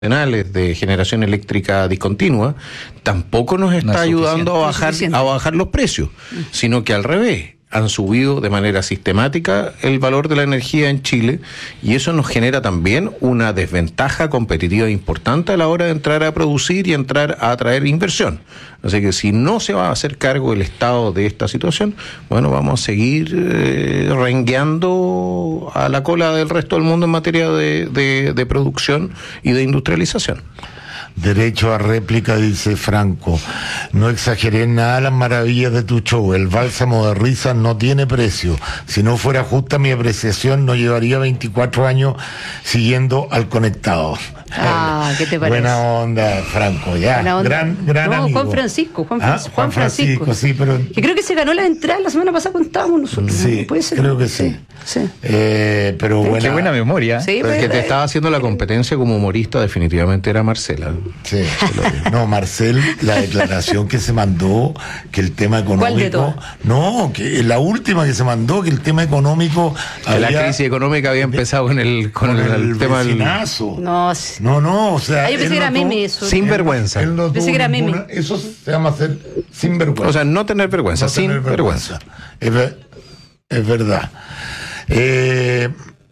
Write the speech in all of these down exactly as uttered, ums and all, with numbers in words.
de generación eléctrica discontinua, tampoco nos está no ayudando a bajar, a bajar los precios, sino que al revés, han subido de manera sistemática el valor de la energía en Chile, y eso nos genera también una desventaja competitiva importante a la hora de entrar a producir y entrar a atraer inversión. Así que si no se va a hacer cargo el Estado de esta situación, bueno, vamos a seguir eh, rengueando a la cola del resto del mundo en materia de, de, de producción y de industrialización. Derecho a réplica, dice Franco. No exageré nada las maravillas de tu show. El bálsamo de risa no tiene precio. Si no fuera justa mi apreciación, no llevaría veinticuatro años siguiendo al Conectado. Ah, ¿qué te parece? Buena onda, Franco, ya. Buena onda. Gran, gran no, amigo. Juan Francisco, Juan, ¿Ah? Juan, Juan Francisco, Francisco. sí, pero... Que creo que se ganó la entrada la semana pasada cuando estábamos nosotros. Sí, ¿Puede ser? creo que sí. sí. sí. Eh, pero buena... Qué buena memoria. Sí, pero el que te estaba haciendo la competencia como humorista definitivamente era Marcela. Sí, no, Marcel, la declaración que se mandó, que el tema económico... ¿Cuál de todas? No, que la última que se mandó, que el tema económico... La había, crisis económica había empezado con el, con con el, el, el tema del... vecinazo. No, sí. No, no, o sea... Ah, yo pensé que no era tuvo- meme eso. Sin vergüenza. Él no Pensé tuvo que era ninguna- meme. Eso se llama hacer sin vergüenza. O sea, no tener vergüenza, No sin tener vergüenza. Es, ver- es verdad. Eh,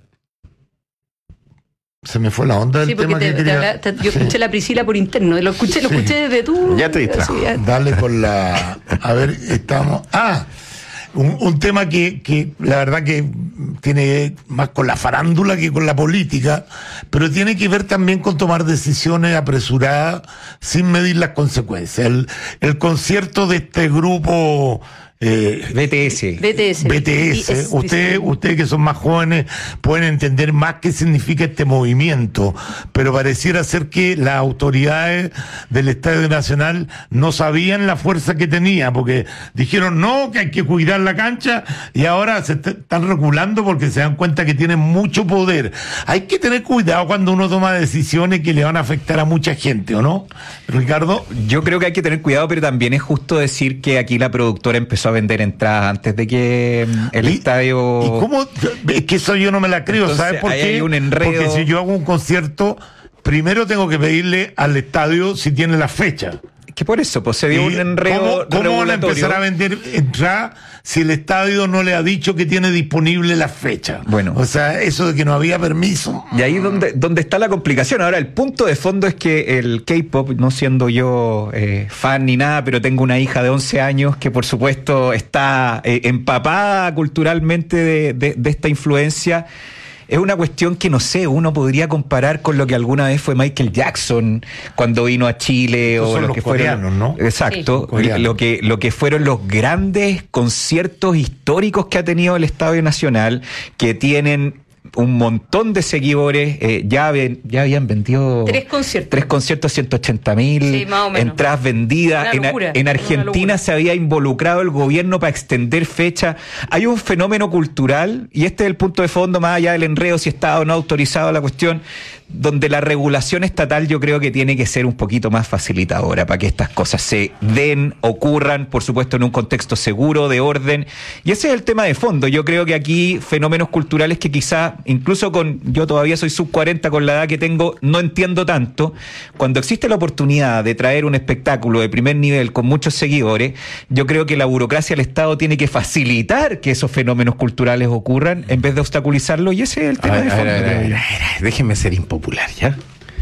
se me fue la onda del Sí, porque tema te, que te quería... habla- te- yo escuché la Priscila por interno, lo escuché, lo escuché desde tú. Ya te distrajo. Sí, ya. Dale con la... A ver, estamos... Ah, un, un tema que, que la verdad que tiene más con la farándula que con la política, pero tiene que ver también con tomar decisiones apresuradas sin medir las consecuencias. El, el concierto de este grupo... Eh, B T S. B T S. B T S, Y es- ustedes ustedes que son más jóvenes pueden entender más qué significa este movimiento, pero pareciera ser que las autoridades del Estadio Nacional no sabían la fuerza que tenía, porque dijeron no, que hay que cuidar la cancha, y ahora se est- están reculando porque se dan cuenta que tienen mucho poder. Hay que tener cuidado cuando uno toma decisiones que le van a afectar a mucha gente, ¿o no, Ricardo? Yo creo que hay que tener cuidado, pero también es justo decir que aquí la productora empezó a vender entradas antes de que mm, el ¿Y- estadio... ¿Y cómo? Es que eso yo no me la creo, Entonces, ¿sabes por ahí qué? hay un enredo. Porque si yo hago un concierto, primero tengo que pedirle al estadio si tiene la fecha. Que por eso, pues se dio ¿Y un enredo ¿Cómo, cómo van a regulatorio. empezar a vender entradas si el estadio no le ha dicho que tiene disponible la fecha? Bueno. O sea, eso de que no había permiso. Y ahí donde, donde está la complicación. Ahora, el punto de fondo es que el K-pop, no siendo yo eh, fan ni nada, pero tengo una hija de once años que por supuesto está eh, empapada culturalmente de, de, de esta influencia. Es una cuestión que, no sé, uno podría comparar con lo que alguna vez fue Michael Jackson cuando vino a Chile. Estos o son lo los que fueron, coreanos, ¿no? Exacto. Sí. Coreanos. Lo que, lo que fueron los grandes conciertos históricos que ha tenido el Estadio Nacional, que tienen un montón de seguidores. eh, ya, ven- ya habían vendido Tres conciertos. tres conciertos, ciento ochenta mil Sí, más o menos. entradas vendidas. Una En, locura, en una Argentina locura. se había involucrado el gobierno para extender fecha. Hay un fenómeno cultural, y este es el punto de fondo, más allá del enredo, si está o no autorizado la cuestión, donde la regulación estatal yo creo que tiene que ser un poquito más facilitadora para que estas cosas se den, ocurran, por supuesto en un contexto seguro, de orden. Y ese es el tema de fondo. Yo creo que aquí fenómenos culturales que quizá, incluso con, yo todavía soy sub cuarenta con la edad que tengo, no entiendo tanto. Cuando existe la oportunidad de traer un espectáculo de primer nivel con muchos seguidores, yo creo que la burocracia del Estado tiene que facilitar que esos fenómenos culturales ocurran en vez de obstaculizarlo, y ese es el A tema ver, de a ver, fondo. a ver, a creo ver, yo. a ver, a ver, déjenme ser impopular, ¿ya?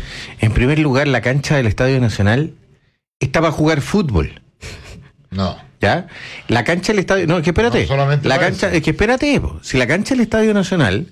En primer lugar, la cancha del Estadio Nacional está para jugar fútbol, No. ¿ya? La cancha del Estadio... No, es que espérate. No, solamente la para cancha, eso. es que espérate, po. Si la cancha del Estadio Nacional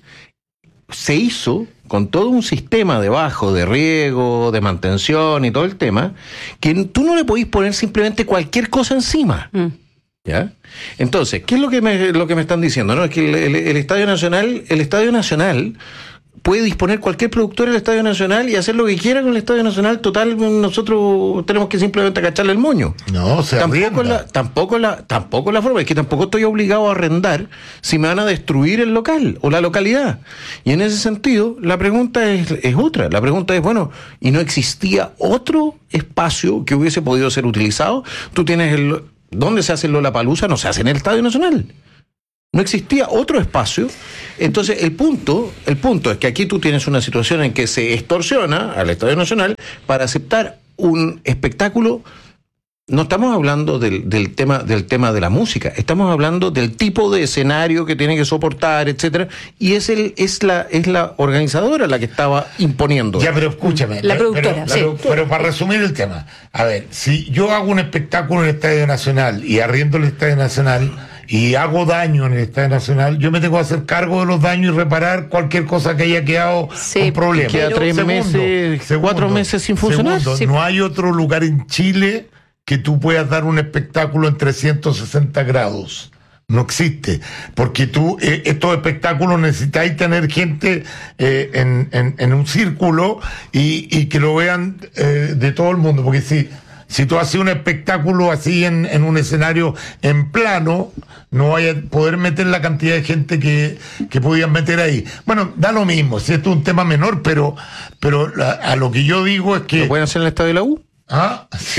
se hizo con todo un sistema debajo de riego, de mantención y todo el tema, que tú no le podís poner simplemente cualquier cosa encima. Mm. ¿Ya? Entonces, ¿qué es lo que me, lo que me están diciendo? ¿No? Es que el, el- el Estadio Nacional, el Estadio Nacional puede disponer cualquier productor del Estadio Nacional y hacer lo que quiera con el Estadio Nacional. Total, nosotros tenemos que simplemente acacharle el moño. No, se Tampoco arrienda. la, tampoco la, tampoco la forma, es que tampoco estoy obligado a arrendar si me van a destruir el local o la localidad. Y en ese sentido, la pregunta es, es otra. La pregunta es, bueno, ¿y no existía otro espacio que hubiese podido ser utilizado? Tú tienes el... ¿Dónde se hace el Lollapalooza? No se hace en el Estadio Nacional. No existía otro espacio. Entonces, el punto, el punto es que aquí tú tienes una situación en que se extorsiona al Estadio Nacional para aceptar un espectáculo. No estamos hablando del, del tema del tema de la música, estamos hablando del tipo de escenario que tiene que soportar, etcétera, y es el es la es la organizadora la que estaba imponiendo. Ya, pero escúchame, la pero, productora, pero, sí. pero, pero para resumir el tema, a ver, si yo hago un espectáculo en el Estadio Nacional y arriendo el Estadio Nacional y hago daño en el Estadio Nacional, yo me tengo que hacer cargo de los daños y reparar cualquier cosa que haya quedado sí, con problemas. Queda tres Segundo, meses, segundo, cuatro meses sin funcionar. Segundo, sí. No hay otro lugar en Chile que tú puedas dar un espectáculo en trescientos sesenta grados. No existe, porque tú, eh, estos espectáculos necesitáis tener gente eh, en, en, en un círculo y, y que lo vean eh, de todo el mundo, porque si, si tú haces un espectáculo así en, en un escenario en plano, no vaya a poder meter la cantidad de gente que, que podían meter ahí. Bueno, da lo mismo, si esto es un tema menor, pero, pero a, a lo que yo digo es que... ¿Lo pueden hacer en el Estadio de la U? Ah, sí,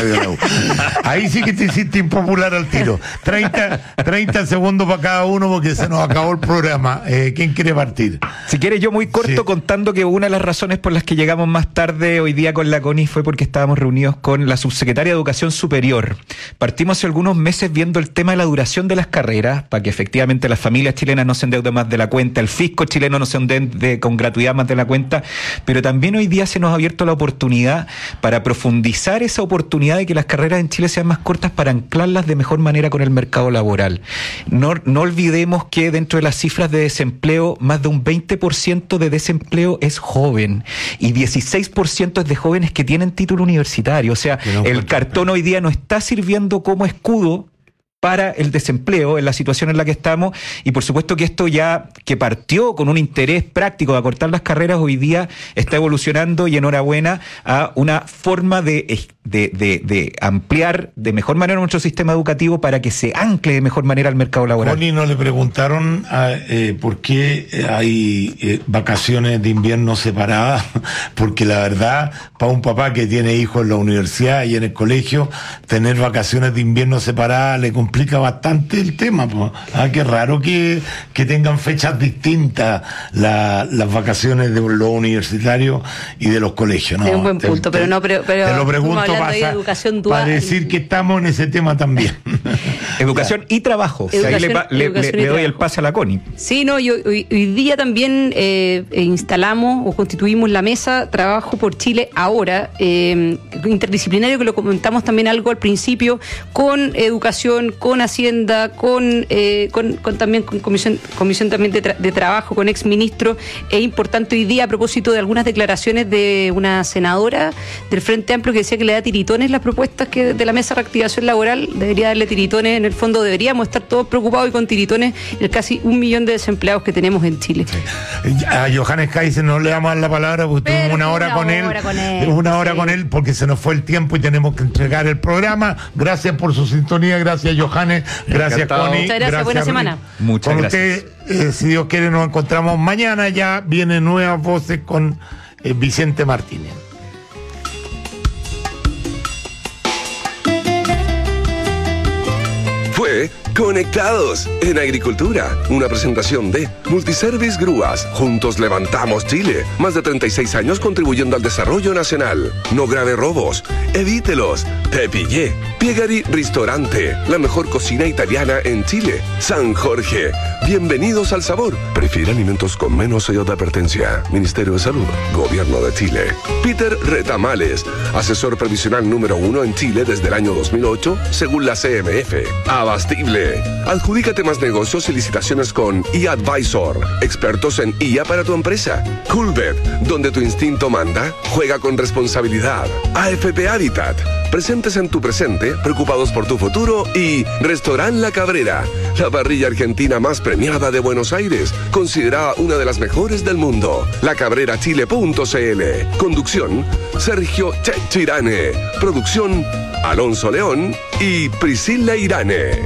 ahí sí que te hiciste impopular al tiro. treinta, treinta segundos para cada uno porque se nos acabó el programa. Eh, ¿Quién quiere partir? Si quieres, yo muy corto, sí, contando que una de las razones por las que llegamos más tarde hoy día con la CONI fue porque estábamos reunidos con la subsecretaria de Educación Superior. Partimos hace algunos meses viendo el tema de la duración de las carreras, para que efectivamente las familias chilenas no se endeuden más de la cuenta, el fisco chileno no se endeude con gratuidad más de la cuenta, pero también hoy día se nos ha abierto la oportunidad para profundizar esa oportunidad de que las carreras en Chile sean más cortas para anclarlas de mejor manera con el mercado laboral. No, no olvidemos que dentro de las cifras de desempleo, más de un veinte por ciento de desempleo es joven y dieciséis por ciento es de jóvenes que tienen título universitario. O sea, no, el cartón hoy día no está sirviendo como escudo para el desempleo en la situación en la que estamos, y por supuesto que esto ya que partió con un interés práctico de acortar las carreras, hoy día está evolucionando, y enhorabuena, a una forma de, de, de, de ampliar de mejor manera nuestro sistema educativo para que se ancle de mejor manera al mercado laboral. Connie, ¿no le preguntaron a, eh, por qué hay eh, vacaciones de invierno separadas? Porque la verdad, para un papá que tiene hijos en la universidad y en el colegio, tener vacaciones de invierno separadas le complica bastante el tema, pues. Ah, qué raro que, que tengan fechas distintas la, las vacaciones de los universitarios y de los colegios, ¿no? Es un buen punto, te, pero no, pero, pero te lo pregunto para, para decir que estamos en ese tema también. Educación y trabajo. Educación, ahí le, le, le, le doy el pase a la Connie. Sí, no, yo, hoy, hoy día también eh, instalamos o constituimos la mesa Trabajo por Chile Ahora, eh, interdisciplinario, que lo comentamos también algo al principio, con educación, con Hacienda, con, eh, con, con también con comisión, comisión también de, tra- de trabajo, con exministro. Es importante hoy día, a propósito de algunas declaraciones de una senadora del Frente Amplio que decía que le da tiritones las propuestas que de la mesa de reactivación laboral, debería darle tiritones. En el fondo deberíamos estar todos preocupados y con tiritones el casi un millón de desempleados que tenemos en Chile. Sí. A Johannes Kaiser no le damos la palabra porque tuvimos una hora, una con, hora él, con él, una hora sí. con él porque se nos fue el tiempo y tenemos que entregar el programa. Gracias por su sintonía, gracias Johannes, gracias Connie. Muchas gracias, gracias buena semana. Muchas con gracias. Usted, eh, si Dios quiere, nos encontramos mañana. Ya vienen nuevas voces con eh, Vicente Martínez. Fue Conectados en Agricultura, una presentación de Multiservice Grúas. Juntos levantamos Chile. Más de treinta y seis años contribuyendo al desarrollo nacional. No grave robos, evítelos. Te pillé. Piegari Ristorante, la mejor cocina italiana en Chile. San Jorge, bienvenidos al sabor. Prefiere alimentos con menos sello de advertencia. Ministerio de Salud, Gobierno de Chile. Peter Retamales, asesor previsional número uno en Chile desde el año dos mil ocho, según la C M F. Abastible. Adjudícate más negocios y licitaciones con eAdvisor, expertos en I A para tu empresa. Coolbet, donde tu instinto manda, juega con responsabilidad. A F P Habitat, presentes en tu presente, preocupados por tu futuro. Y Restaurant La Cabrera, la parrilla argentina más premiada de Buenos Aires, considerada una de las mejores del mundo. la cabrera chile punto c l. Conducción, Sergio Checho Irane. Producción, Alonso León y Priscila Irane.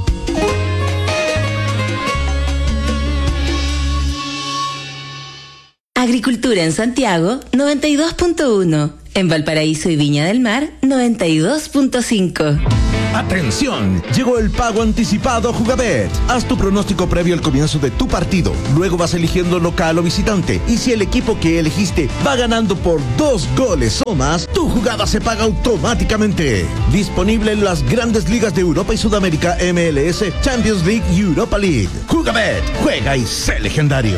Agricultura en Santiago, noventa y dos punto uno. En Valparaíso y Viña del Mar, noventa y dos punto cinco. ¡Atención! Llegó el pago anticipado Jugabet. Haz tu pronóstico previo al comienzo de tu partido. Luego vas eligiendo local o visitante. Y si el equipo que elegiste va ganando por dos goles o más, tu jugada se paga automáticamente. Disponible en las grandes ligas de Europa y Sudamérica, M L S, Champions League y Europa League. Jugabet, juega y sé legendario.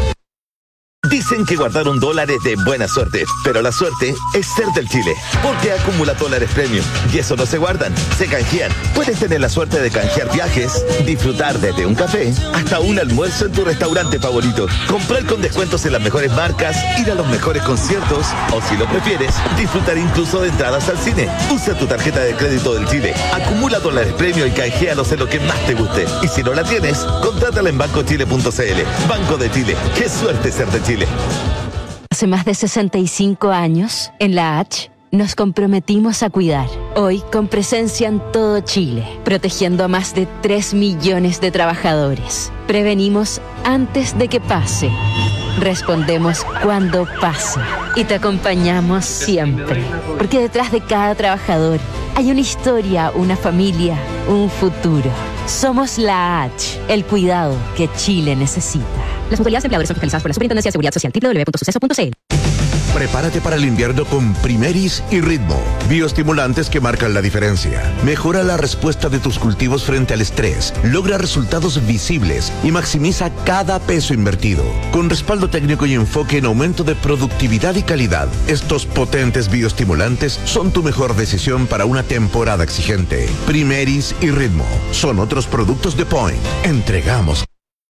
Dicen que guardar un dólar es de buena suerte, pero la suerte es ser del Chile, porque acumula dólares premium y eso no se guardan, se canjean. Puedes tener la suerte de canjear viajes, disfrutar desde un café hasta un almuerzo en tu restaurante favorito, comprar con descuentos en las mejores marcas, ir a los mejores conciertos o, si lo prefieres, disfrutar incluso de entradas al cine. Usa tu tarjeta de crédito del Chile, acumula dólares premium y canjealos en lo que más te guste. Y si no la tienes, contrátala en banco chile punto c l. Banco de Chile, qué suerte ser de Chile. Hace más de sesenta y cinco años, en la H, nos comprometimos a cuidar. Hoy, con presencia en todo Chile, protegiendo a más de tres millones de trabajadores. Prevenimos antes de que pase. Respondemos cuando pasa. Y te acompañamos siempre. Porque detrás de cada trabajador hay una historia, una familia, un futuro. Somos la H, el cuidado que Chile necesita. Las mutualidades de empleadores son fiscalizadas por la Superintendencia de Seguridad Social, doble u doble u doble u punto suceso punto c l. Prepárate para el invierno con Primeris y Ritmo, bioestimulantes que marcan la diferencia. Mejora la respuesta de tus cultivos frente al estrés, logra resultados visibles y maximiza cada peso invertido. Con respaldo técnico y enfoque en aumento de productividad y calidad, estos potentes bioestimulantes son tu mejor decisión para una temporada exigente. Primeris y Ritmo son otros productos de Point. Entregamos.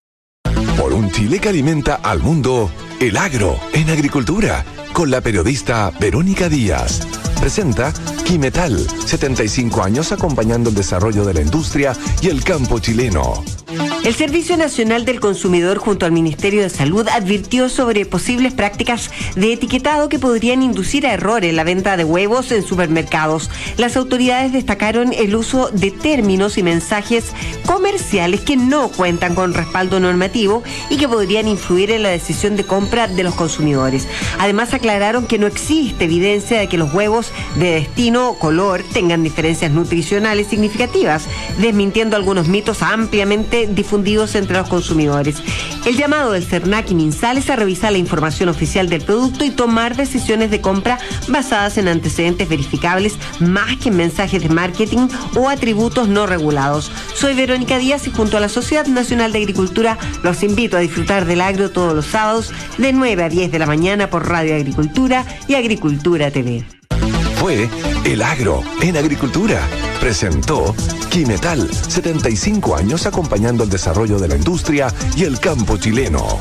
Por un Chile que alimenta al mundo, el agro en agricultura, con la periodista Verónica Díaz. Presenta Quimetal, setenta y cinco años acompañando el desarrollo de la industria y el campo chileno. El Servicio Nacional del Consumidor junto al Ministerio de Salud advirtió sobre posibles prácticas de etiquetado que podrían inducir a error en la venta de huevos en supermercados. Las autoridades destacaron el uso de términos y mensajes comerciales que no cuentan con respaldo normativo y que podrían influir en la decisión de compra de los consumidores. Además, aclararon que no existe evidencia de que los huevos de destino o color tengan diferencias nutricionales significativas, desmintiendo algunos mitos ampliamente difundidos entre los consumidores. El llamado del CERNAC y MinSal es a revisar la información oficial del producto y tomar decisiones de compra basadas en antecedentes verificables más que en mensajes de marketing o atributos no regulados. Soy Verónica Díaz y junto a la Sociedad Nacional de Agricultura los invito a disfrutar del agro todos los sábados de nueve a diez de la mañana por Radio Agricultura y Agricultura T V. Fue El Agro en Agricultura. Presentó Quimetal, setenta y cinco años acompañando el desarrollo de la industria y el campo chileno.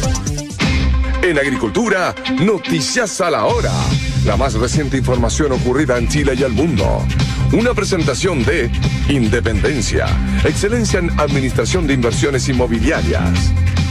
En Agricultura, noticias a la hora. La más reciente información ocurrida en Chile y el mundo. Una presentación de Independencia, excelencia en administración de inversiones inmobiliarias.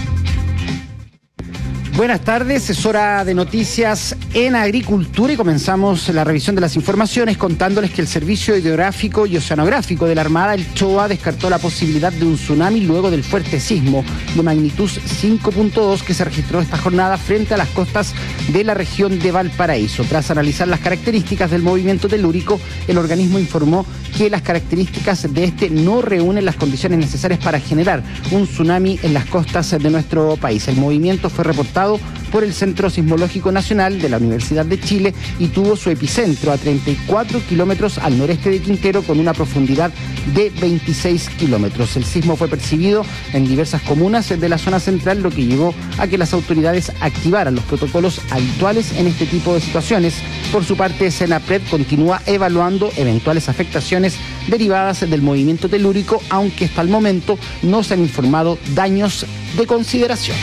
Buenas tardes, es hora de noticias en Agricultura y comenzamos la revisión de las informaciones contándoles que el Servicio Hidrográfico y Oceanográfico de la Armada, el CHOA, descartó la posibilidad de un tsunami luego del fuerte sismo de magnitud cinco punto dos que se registró esta jornada frente a las costas de la región de Valparaíso. Tras analizar las características del movimiento telúrico, el organismo informó que las características de este no reúnen las condiciones necesarias para generar un tsunami en las costas de nuestro país. El movimiento fue reportado por el Centro Sismológico Nacional de la Universidad de Chile y tuvo su epicentro a treinta y cuatro kilómetros al noreste de Quintero con una profundidad de veintiséis kilómetros. El sismo fue percibido en diversas comunas de la zona central, lo que llevó a que las autoridades activaran los protocolos habituales en este tipo de situaciones. Por su parte, Senapred continúa evaluando eventuales afectaciones derivadas del movimiento telúrico, aunque hasta el momento no se han informado daños de consideración.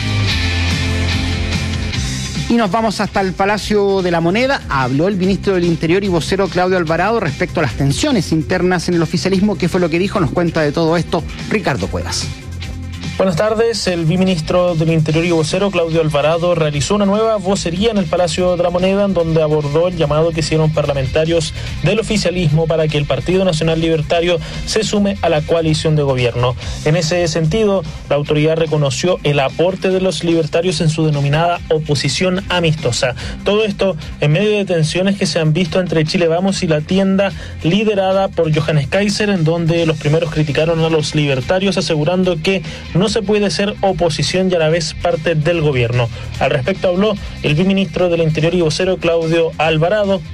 Y nos vamos hasta el Palacio de la Moneda. Habló el ministro del Interior y vocero Claudio Alvarado respecto a las tensiones internas en el oficialismo. ¿Qué fue lo que dijo? Nos cuenta de todo esto Ricardo Cuevas. Buenas tardes. El viceministro del Interior y vocero, Claudio Alvarado, realizó una nueva vocería en el Palacio de la Moneda, en donde abordó el llamado que hicieron parlamentarios del oficialismo para que el Partido Nacional Libertario se sume a la coalición de gobierno. En ese sentido, la autoridad reconoció el aporte de los libertarios en su denominada oposición amistosa. Todo esto en medio de tensiones que se han visto entre Chile Vamos y la tienda liderada por Johannes Kaiser, en donde los primeros criticaron a los libertarios, asegurando que no se puede ser oposición y a la vez parte del gobierno. Al respecto habló el viceministro del Interior y vocero, Claudio Alvarado,